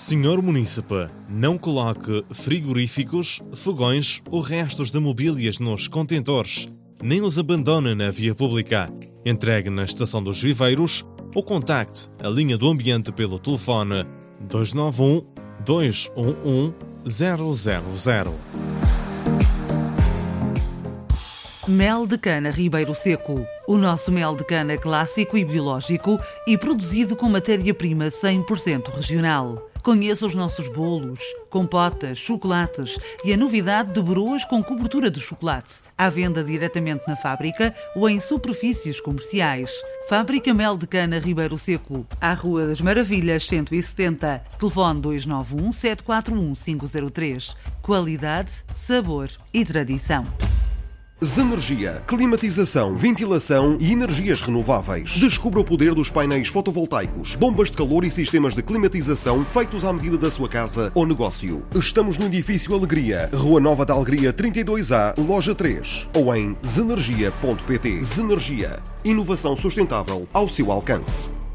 Senhor Munícipe, não coloque frigoríficos, fogões ou restos de mobílias nos contentores, nem os abandone na via pública. Entregue na Estação dos Viveiros ou contacte a linha do ambiente pelo telefone 291 211 000. Mel de cana Ribeiro Seco. O nosso mel de cana clássico e biológico e produzido com matéria-prima 100% regional. Conheça os nossos bolos, compotas, chocolates e a novidade de broas com cobertura de chocolate. À venda diretamente na fábrica ou em superfícies comerciais. Fábrica Mel de Cana Ribeiro Seco, à Rua das Maravilhas 170. Telefone 291 741 503. Qualidade, sabor e tradição. Zenergia, climatização, ventilação e energias renováveis. Descubra o poder dos painéis fotovoltaicos, bombas de calor e sistemas de climatização feitos à medida da sua casa ou negócio. Estamos no edifício Alegria, Rua Nova da Alegria 32A, Loja 3 ou em zenergia.pt. Zenergia, inovação sustentável ao seu alcance.